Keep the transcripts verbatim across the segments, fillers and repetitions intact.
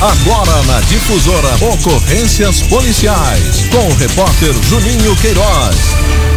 Agora na Difusora, ocorrências policiais, com o repórter Juninho Queiroz.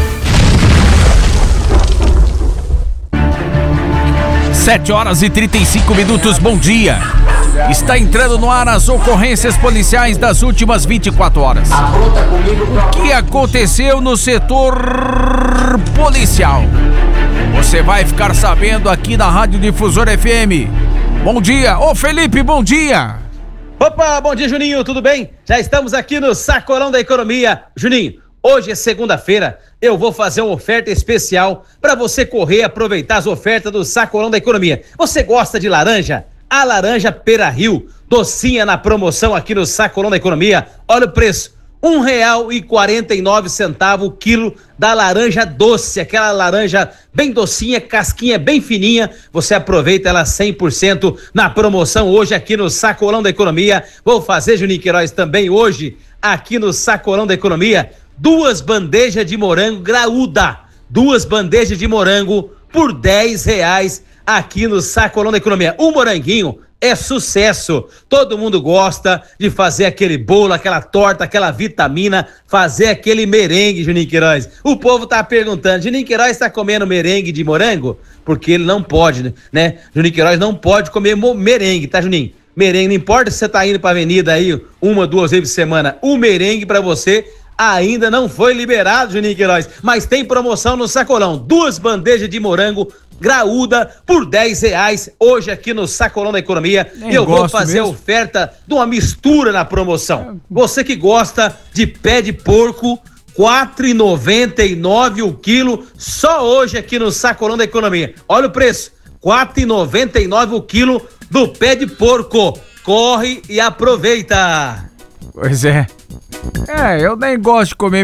Sete horas e trinta e cinco minutos, bom dia. Está entrando no ar as ocorrências policiais das últimas vinte e quatro horas. O que aconteceu no setor policial? Você vai ficar sabendo aqui na Rádio Difusora F M. Bom dia, ô Felipe, bom dia. Opa, bom dia, Juninho, tudo bem? Já estamos aqui no Sacolão da Economia. Juninho, hoje é segunda-feira, eu vou fazer uma oferta especial para você correr e aproveitar as ofertas do Sacolão da Economia. Você gosta de laranja? A laranja Pera Rio, docinha na promoção aqui no Sacolão da Economia. Olha o preço, um real e quarenta e nove centavos o quilo da laranja doce, aquela laranja bem docinha, casquinha bem fininha. Você aproveita ela cem por cento na promoção hoje aqui no Sacolão da Economia. Vou fazer, Juninho Queiroz, também hoje aqui no Sacolão da Economia, duas bandejas de morango graúda, duas bandejas de morango por dez reais aqui no Sacolão da Economia. O moranguinho é sucesso, todo mundo gosta de fazer aquele bolo, aquela torta, aquela vitamina, fazer aquele merengue, Juninho Queiroz. O povo tá perguntando, Juninho Queiroz tá comendo merengue de morango? Porque ele não pode, né? Juninho Queiroz não pode comer merengue, tá, Juninho? Merengue, não importa se você tá indo pra avenida aí uma, duas vezes por semana, o merengue pra você ainda não foi liberado, Juninho Queiroz, mas tem promoção no Sacolão, duas bandejas de morango graúda por dez reais hoje aqui no Sacolão da Economia. Nem eu vou fazer mesmo. A oferta de uma mistura na promoção. Você que gosta de pé de porco, quatro reais e noventa e nove centavos o quilo, só hoje aqui no Sacolão da Economia. Olha o preço, quatro reais e noventa e nove centavos o quilo do pé de porco. Corre e aproveita. Pois é. É, eu nem gosto de comer